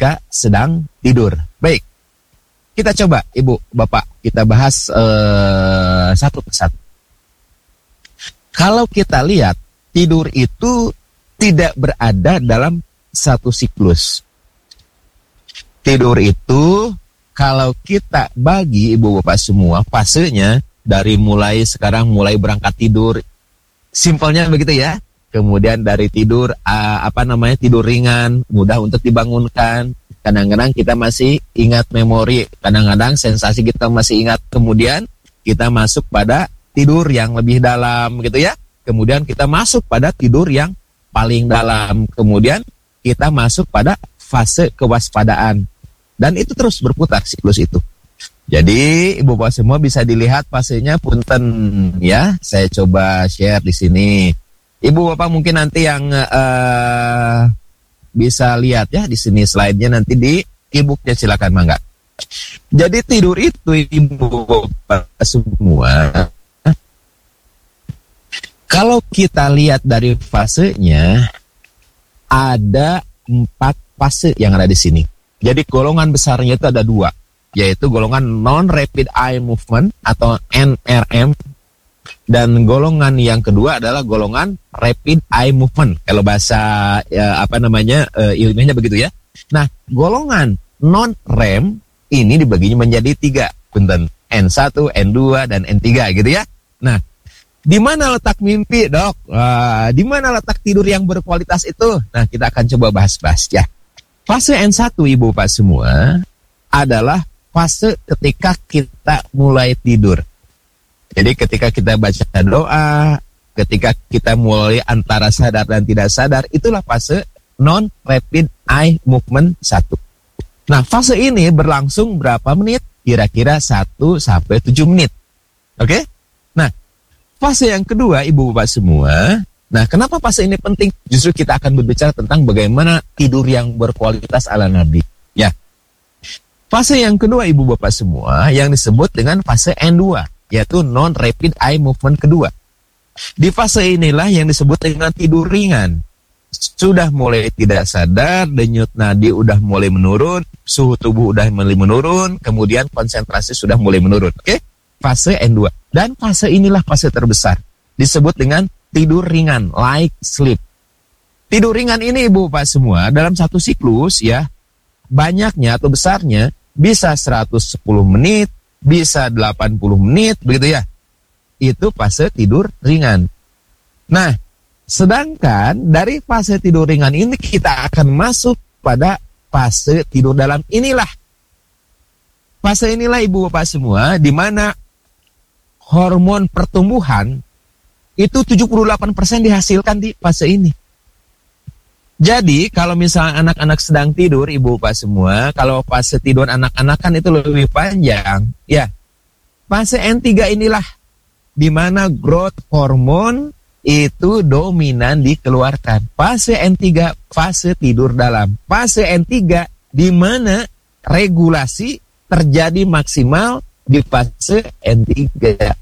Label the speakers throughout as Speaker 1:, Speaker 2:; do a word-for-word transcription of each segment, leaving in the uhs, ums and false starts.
Speaker 1: ketika sedang tidur. Baik, kita coba Ibu, Bapak, kita bahas uh, satu persatu. Kalau kita lihat, tidur itu tidak berada dalam satu siklus. Tidur itu kalau kita bagi Ibu Bapak semua fasenya dari mulai sekarang mulai berangkat tidur, simpelnya begitu ya. Kemudian dari tidur uh, apa namanya tidur ringan, mudah untuk dibangunkan. Kadang-kadang kita masih ingat memori, kadang-kadang sensasi kita masih ingat. Kemudian kita masuk pada tidur yang lebih dalam gitu ya. Kemudian kita masuk pada tidur yang paling dalam. Kemudian kita masuk pada fase kewaspadaan. Dan itu terus berputar siklus itu. Jadi Ibu Bapak semua bisa dilihat fasenya punten ya. Saya coba share di sini. Ibu Bapak mungkin nanti yang uh, bisa lihat ya di sini slide-nya nanti di e-booknya, silakan mangga. Jadi tidur itu Ibu Bapak semua, kalau kita lihat dari fasenya, ada empat fase yang ada di sini. Jadi golongan besarnya itu ada dua, yaitu golongan non-rapid eye movement atau N R M, dan golongan yang kedua adalah golongan rapid eye movement. Kalau bahasa ya, apa namanya uh, ilmiahnya begitu ya. Nah, golongan non-R E M ini dibaginya menjadi tiga, punten, N satu, N dua, dan N tiga gitu ya. Nah, di mana letak mimpi, Dok? Uh, di mana letak tidur yang berkualitas itu? Nah, kita akan coba bahas-bahas ya. Fase N satu Ibu Bapak semua adalah fase ketika kita mulai tidur. Jadi ketika kita baca doa, ketika kita mulai antara sadar dan tidak sadar, itulah fase non-rapid eye movement satu. Nah, fase ini berlangsung berapa menit? Kira-kira satu sampai tujuh menit. Oke? Okay? Nah, fase yang kedua Ibu Bapak semua, nah kenapa fase ini penting? Justru kita akan berbicara tentang bagaimana tidur yang berkualitas ala Nabi. Ya. Fase yang kedua Ibu Bapak semua yang disebut dengan fase N dua, yaitu non-rapid eye movement kedua. Di fase inilah yang disebut dengan tidur ringan. Sudah mulai tidak sadar, denyut nadi udah mulai menurun, suhu tubuh udah mulai menurun, kemudian konsentrasi sudah mulai menurun. Oke? Fase N dua. Dan fase inilah fase terbesar. Disebut dengan tidur ringan, light sleep. Tidur ringan ini Ibu Bapak semua dalam satu siklus ya, banyaknya atau besarnya bisa seratus sepuluh menit, bisa delapan puluh menit, begitu ya. Itu fase tidur ringan. Nah, sedangkan dari fase tidur ringan ini kita akan masuk pada fase tidur dalam inilah. Fase inilah Ibu Bapak semua di mana hormon pertumbuhan itu tujuh puluh delapan persen dihasilkan di fase ini. Jadi kalau misalnya anak-anak sedang tidur Ibu Bapak semua, kalau fase tidur anak-anak kan itu lebih panjang. Ya, fase N tiga inilah di mana growth hormon itu dominan dikeluarkan. Fase N tiga, fase tidur dalam. Fase N tiga di mana regulasi terjadi maksimal di fase N tiga.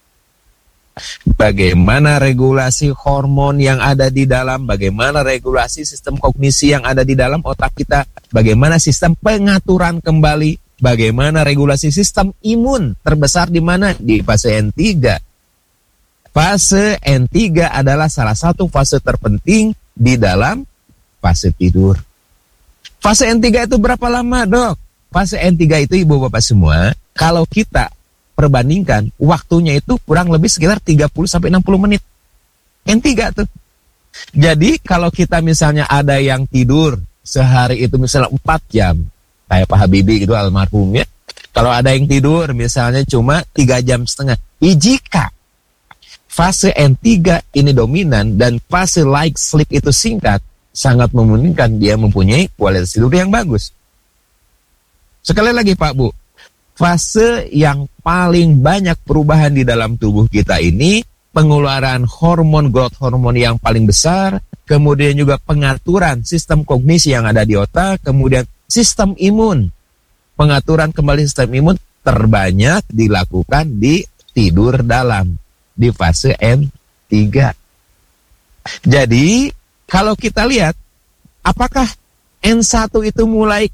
Speaker 1: Bagaimana regulasi hormon yang ada di dalam, bagaimana regulasi sistem kognisi yang ada di dalam otak kita, bagaimana sistem pengaturan kembali, bagaimana regulasi sistem imun terbesar di mana? Di fase N tiga. Fase N tiga adalah salah satu fase terpenting di dalam fase tidur. Fase N tiga itu berapa lama, Dok? Fase N tiga itu Ibu Bapak semua, kalau kita perbandingkan waktunya itu kurang lebih sekitar tiga puluh sampai enam puluh menit. N tiga tuh. Jadi kalau kita misalnya ada yang tidur sehari itu misalnya empat jam, kayak Pak Habibie gitu almarhum ya. Kalau ada yang tidur misalnya cuma tiga jam setengah. Jika fase N tiga ini dominan dan fase light sleep itu singkat, sangat memungkinkan dia mempunyai kualitas tidur yang bagus. Sekali lagi Pak Bu, fase yang paling banyak perubahan di dalam tubuh kita ini, pengeluaran hormon growth hormon yang paling besar, kemudian juga pengaturan sistem kognisi yang ada di otak, kemudian sistem imun, pengaturan kembali sistem imun terbanyak dilakukan di tidur dalam, di fase N tiga. Jadi kalau kita lihat, apakah N satu itu mulai